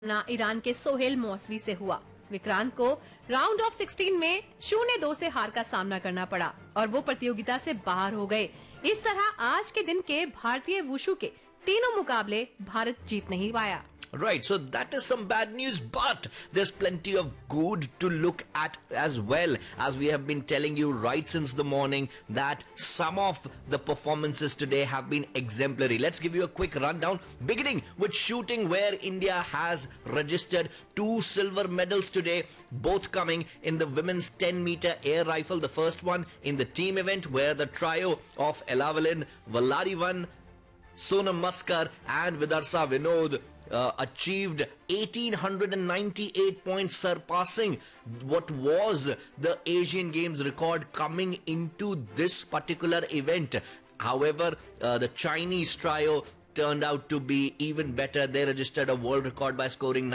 Iran के Sohail Mousavi से हुआ। विक्रांत को राउंड ऑफ 16 में 0-2 से हार का सामना करना पड़ा और वो प्रतियोगिता से बाहर हो गए। इस तरह आज के दिन के भारतीय वुशु के तीनों मुकाबले भारत जीत नहीं पाया। Right, so that is some bad news, but there's plenty of good to look at as well, as we have been telling you right since the morning that some of the performances today have been exemplary. Let's give you a quick rundown, beginning with shooting, where India has registered 2 silver medals today, both coming in the women's 10-meter air rifle. The first one in the team event, where the trio of Elavalin, Valarivan, Sonam Maskar and Vidarsa Vinod achieved 1898 points, surpassing what was the Asian Games record coming into this particular event. However, the Chinese trio turned out to be even better. They registered a world record by scoring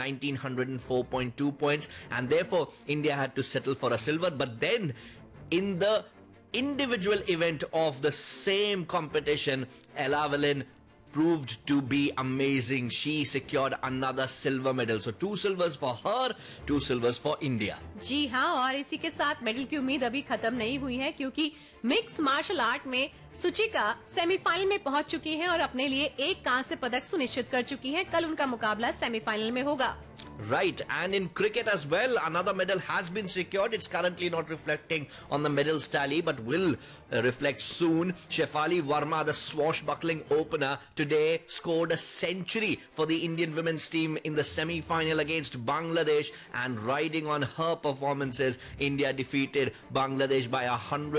1904.2 points, and therefore India had to settle for a silver. But then in the individual event of the same competition, Elavalin proved to be amazing. She secured another silver medal. So 2 silvers for her, 2 silvers for India. जी हाँ, और इसी के साथ medal की उम्मीद अभी खत्म नहीं हुई है, क्योंकि मिक्स मार्शल आर्ट में सुचिका सेमीफाइनल में पहुंच चुकी हैं और अपने लिए एक कांस्य पदक सुनिश्चित कर चुकी हैं। कल उनका मुकाबला सेमीफाइनल में होगा। Right, and in cricket as well, another medal has been secured. It's currently not reflecting on the medals tally, but will reflect soon. Shefali Verma, the swashbuckling opener, today scored a century for the Indian women's team in the semi-final against Bangladesh, and riding on her performances, India defeated Bangladesh by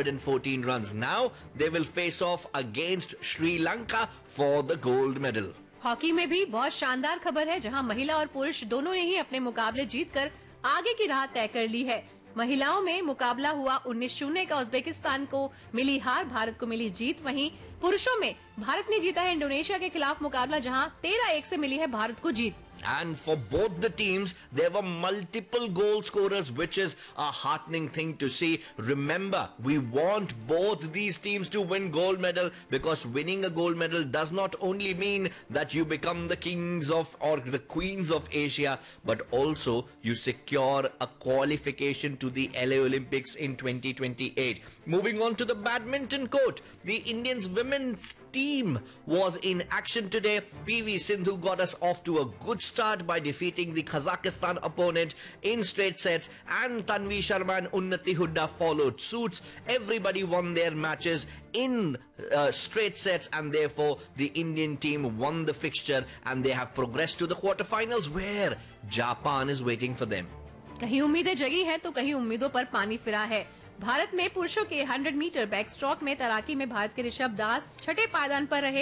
114 runs. Now they will face off against Sri Lanka for the gold medal. Hockey में भी बहुत शानदार खबर है, जहां महिला और पुरुष दोनों ने ही अपने मुकाबले जीतकर आगे की राह तय कर ली है। महिलाओं में मुकाबला हुआ 19-0 का उज्बेकिस्तान को मिली हार, भारत को मिली जीत। वहीं पुरुषों में भारत ने जीता है इंडोनेशिया के खिलाफ मुकाबला, जहां 13-1 से मिली है भारत को जीत। And for both the teams, there were multiple goal scorers, which is a heartening thing to see. Remember, we want both these teams to win gold medal, because winning a gold medal does not only mean that you become the kings of or the queens of Asia, but also you secure a qualification to the LA Olympics in 2028. Moving on to the badminton court, the Indians women's team was in action today. PV Sindhu got us off to a good start by defeating the Kazakhstan opponent in straight sets, and Tanvi Sharma and Unnati Hooda followed suits. Everybody won their matches in straight sets, and therefore the Indian team won the fixture, and they have progressed to the quarterfinals, where Japan is waiting for them. कहीं उम्मीदें जगी हैं तो कहीं उम्मीदों पर पानी फिरा है। भारत में पुरुषों के 100 मीटर बैक स्ट्रोक में तैराकी में भारत के ऋषभ दास छठे पायदान पर रहे।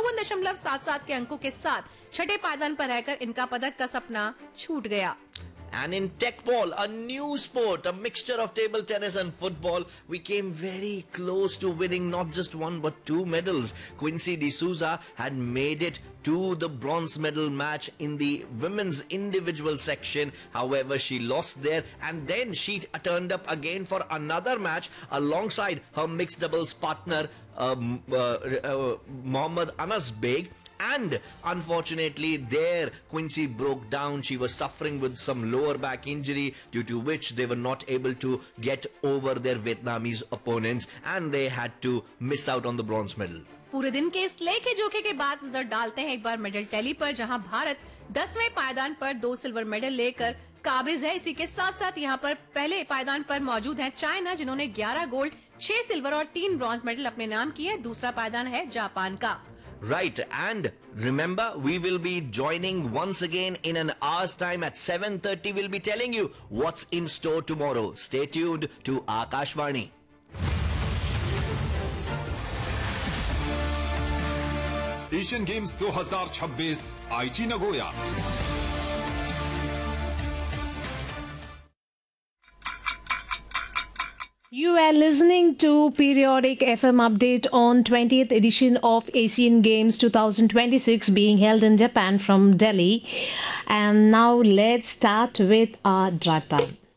54.77 के अंकों के साथ छठे पायदान पर रहकर इनका पदक का सपना छूट गया। And in Techball, a new sport, a mixture of table tennis and football, we came very close to winning not just 1 but 2 medals. Quincy D'Souza had made it to the bronze medal match in the women's individual section. However, she lost there, and then she turned up again for another match alongside her mixed doubles partner Mohammad Anas Beg. And unfortunately there Quincy broke down. She was suffering with some lower back injury, due to which they were not able to get over their Vietnamese opponents, and they had to miss out on the bronze medal. पूरे दिन के इस लेखे जोखे के बाद नजर डालते हैं एक बार मेडल टैली पर, जहां भारत 10वें पायदान पर 2 सिल्वर मेडल लेकर काबिज है। इसी के साथ साथ यहां पर पहले पायदान पर मौजूद है चाइना, जिन्होंने 11 गोल्ड, 6 सिल्वर और 3 ब्रॉन्ज मेडल अपने नाम किए। दूसरा पायदान है जापान का। Right, and remember, we will be joining once again in an hour's time at 7:30. We'll be telling you what's in store tomorrow. Stay tuned to Akashvani. Asian games 2026 आईची Nagoya. You are listening to Periodic FM update on 20th edition of Asian Games 2026 being held in Japan from Delhi. And now let's start with our drive time.